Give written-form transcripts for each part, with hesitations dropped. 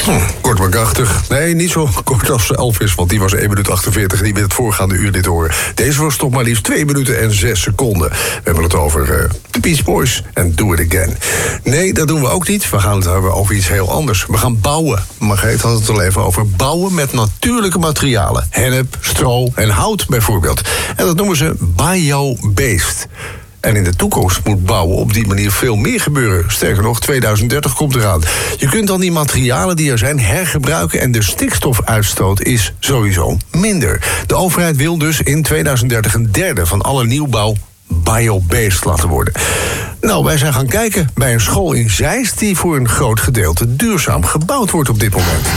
Kort maar krachtig. Nee, niet zo kort als Elvis, want die was 1 minuut 48... en die met het voorgaande uur dit horen. Deze was toch maar liefst 2 minuten en 6 seconden. We hebben het over de Beach Boys en Do It Again. Nee, dat doen we ook niet. We gaan het hebben over iets heel anders. We gaan bouwen. Margreet had het al even over bouwen met natuurlijke materialen. Hennep, stro en hout bijvoorbeeld. En dat noemen ze bio-based. En in de toekomst moet bouwen op die manier veel meer gebeuren. Sterker nog, 2030 komt eraan. Je kunt dan die materialen die er zijn hergebruiken... en de stikstofuitstoot is sowieso minder. De overheid wil dus in 2030 een derde van alle nieuwbouw bio-based laten worden. Nou, wij zijn gaan kijken bij een school in Zeist... die voor een groot gedeelte duurzaam gebouwd wordt op dit moment.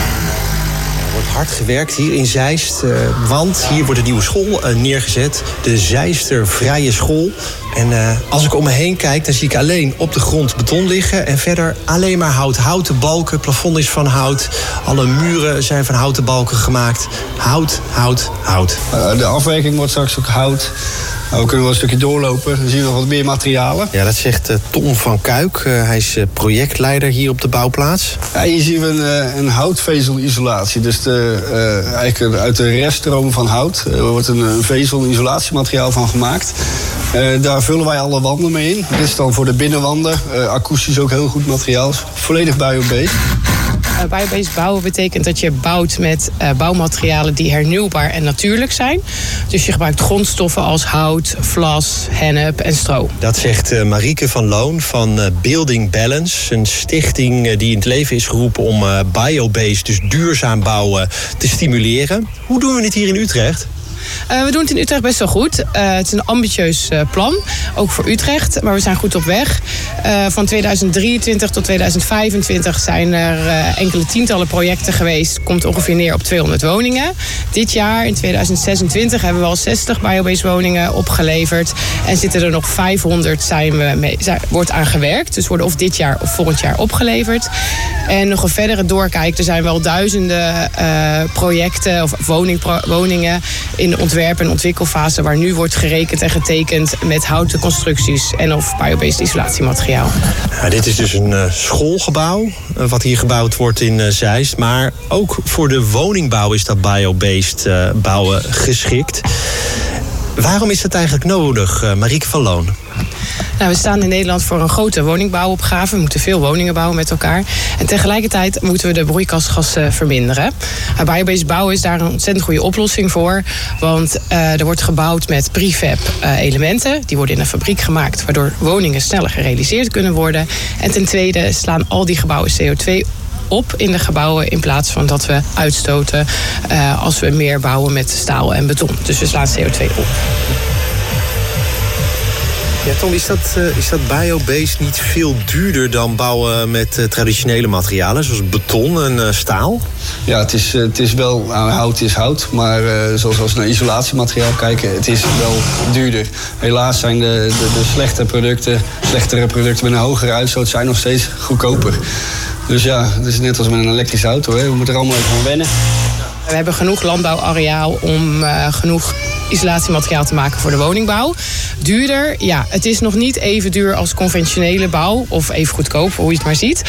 Er wordt hard gewerkt hier in Zeist, want hier wordt een nieuwe school neergezet. De Zeister Vrije School. En als ik om me heen kijk, dan zie ik alleen op de grond beton liggen... en verder alleen maar hout. Houten balken, het plafond is van hout. Alle muren zijn van houten balken gemaakt. Hout, hout, hout. De afwerking wordt straks ook hout. We kunnen wel een stukje doorlopen, dan zien we nog wat meer materialen. Ja, dat zegt Ton van Kuik. Hij is projectleider hier op de bouwplaats. Ja, hier zien we een houtvezelisolatie. Dus eigenlijk uit de reststroom van hout wordt een vezelisolatiemateriaal van gemaakt. Daar vullen wij alle wanden mee in. Dit is dan voor de binnenwanden. Akoestisch ook heel goed materiaal. Volledig bio-based. Bio-based bouwen betekent dat je bouwt met bouwmaterialen die hernieuwbaar en natuurlijk zijn. Dus je gebruikt grondstoffen als hout, vlas, hennep en stro. Dat zegt Marieke van Loon van Building Balance. Een stichting die in het leven is geroepen om bio-based, dus duurzaam bouwen, te stimuleren. Hoe doen we het hier in Utrecht? We doen het in Utrecht best wel goed. Het is een ambitieus plan, ook voor Utrecht, maar we zijn goed op weg. Van 2023 tot 2025 zijn er enkele tientallen projecten geweest. Komt ongeveer neer op 200 woningen. Dit jaar, in 2026, hebben we al 60 biobased woningen opgeleverd. En zitten er nog 500 wordt aan gewerkt. Dus worden of dit jaar of volgend jaar opgeleverd. En nog een verdere doorkijk, er zijn wel duizenden projecten of woningen in de ontwerp- en ontwikkelfase waar nu wordt gerekend en getekend met houten constructies en of biobased isolatiemateriaal. Ja, dit is dus een schoolgebouw wat hier gebouwd wordt in Zeist. Maar ook voor de woningbouw is dat biobased bouwen geschikt. Waarom is dat eigenlijk nodig, Marieke van Loon? Nou, we staan in Nederland voor een grote woningbouwopgave. We moeten veel woningen bouwen met elkaar. En tegelijkertijd moeten we de broeikasgassen verminderen. Biobased bouwen is daar een ontzettend goede oplossing voor. Want er wordt gebouwd met prefab elementen. Die worden in een fabriek gemaakt, waardoor woningen sneller gerealiseerd kunnen worden. En ten tweede slaan al die gebouwen CO2 op in de gebouwen in plaats van dat we uitstoten als we meer bouwen met staal en beton. Dus we slaan CO2 op. Ja, Tom, is dat biobased niet veel duurder dan bouwen met traditionele materialen, zoals beton en staal? Ja, het is wel, hout is hout, maar zoals we naar isolatiemateriaal kijken, het is wel duurder. Helaas zijn de slechtere producten met een hogere uitstoot zijn nog steeds goedkoper. Dus ja, het is net als met een elektrische auto, hè. We moeten er allemaal even aan wennen. We hebben genoeg landbouwareaal om genoeg isolatiemateriaal te maken voor de woningbouw. Duurder, ja, het is nog niet even duur als conventionele bouw. Of even goedkoop, hoe je het maar ziet.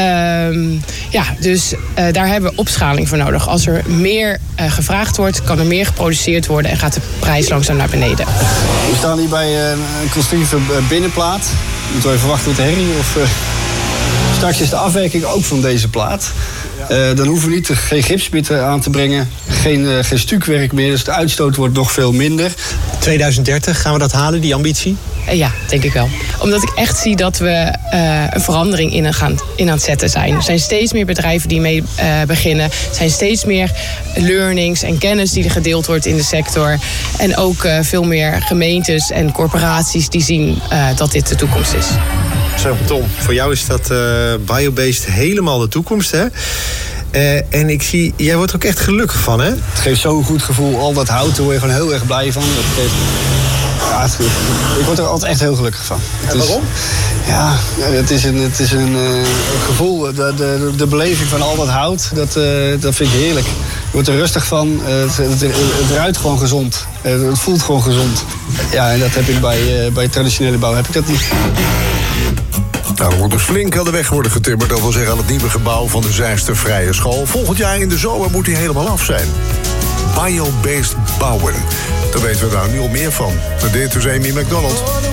Dus daar hebben we opschaling voor nodig. Als er meer gevraagd wordt, kan er meer geproduceerd worden en gaat de prijs langzaam naar beneden. We staan hier bij een constructieve binnenplaat. Moeten we even wachten met de herrie? Straks is de afwerking ook van deze plaat. Dan hoeven we geen gips meer aan te brengen, geen stukwerk meer. Dus de uitstoot wordt nog veel minder. 2030, gaan we dat halen, die ambitie? Ja, denk ik wel. Omdat ik echt zie dat we een verandering in aan het zetten zijn. Er zijn steeds meer bedrijven die mee beginnen. Er zijn steeds meer learnings en kennis die er gedeeld wordt in de sector. En ook veel meer gemeentes en corporaties die zien dat dit de toekomst is. Zo, Tom, voor jou is dat biobased helemaal de toekomst, hè? En ik zie, jij wordt er ook echt gelukkig van, hè? Het geeft zo'n goed gevoel, al dat hout, daar word je gewoon heel erg blij van. Dat geeft, ik word er altijd echt heel gelukkig van. En waarom? Het is een gevoel, de beleving van al dat hout, dat vind ik heerlijk. Je wordt er rustig van, het ruikt gewoon gezond, het voelt gewoon gezond. Ja, en dat heb ik bij traditionele bouw, heb ik dat niet. Nou, er wordt dus flink aan de weg worden getimmerd. Dat wil zeggen aan het nieuwe gebouw van de Zeister Vrije School. Volgend jaar in de zomer moet die helemaal af zijn. Bio-based bouwen. Daar weten we daar nu al meer van. Dit is Amy McDonald.